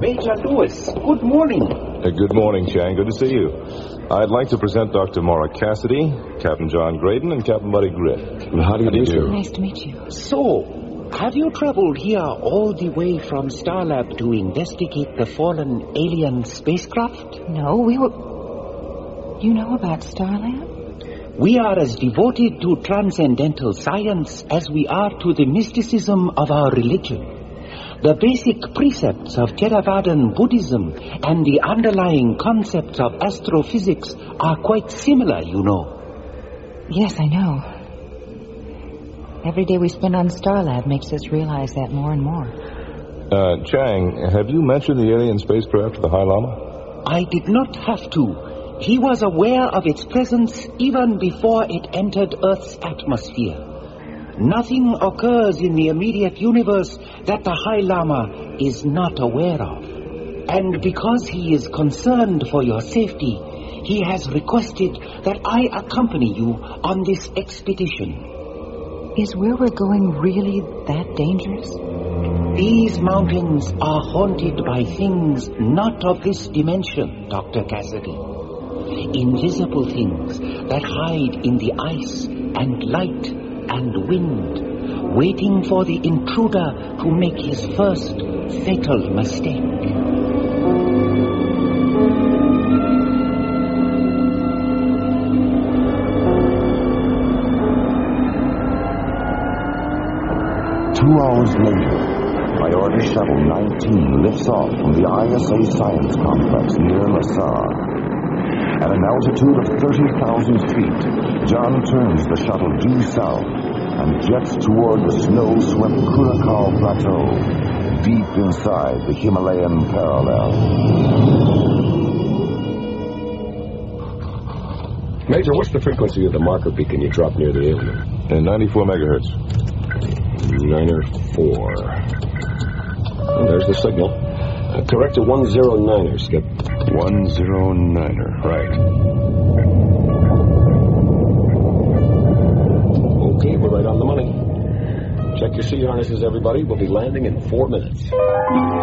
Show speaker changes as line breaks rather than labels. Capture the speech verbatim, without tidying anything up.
Major Lewis, good morning.
Uh, good morning, Chang. Good to see you. I'd like to present Doctor Maura Cassidy, Captain John Graydon, and Captain Buddy Griff.
How do you do?
Nice to meet you.
So, have you traveled here all the way from Starlab to investigate the fallen alien spacecraft?
No, we were... You know about Starlab?
We are as devoted to transcendental science as we are to the mysticism of our religion. The basic precepts of Theravadan Buddhism and the underlying concepts of astrophysics are quite similar, you know.
Yes, I know. Every day we spend on Starlab makes us realize that more and more.
Uh, Chang, have you mentioned the alien spacecraft to the High Lama?
I did not have to. He was aware of its presence even before it entered Earth's atmosphere. Nothing occurs in the immediate universe that the High Lama is not aware of. And because he is concerned for your safety, he has requested that I accompany you on this expedition.
Is where we're going really that dangerous?
These mountains are haunted by things not of this dimension, Doctor Cassidy. Invisible things that hide in the ice and light and wind, waiting for the intruder to make his first fatal mistake.
Two hours later, Priority Shuttle nineteen lifts off from the I S A Science Complex near Lasar. At an altitude of thirty thousand feet, John turns the shuttle due south and jets toward the snow-swept Kurakal Plateau, deep inside the Himalayan parallel.
Major, what's the frequency of the marker beacon you dropped near the alien?
Uh, ninety-four megahertz.
Niner four. And there's the signal. Uh, correct to one zero niner, Skip.
One zero niner, right.
Okay, we're right on the money. Check your sea harnesses, everybody. We'll be landing in four minutes.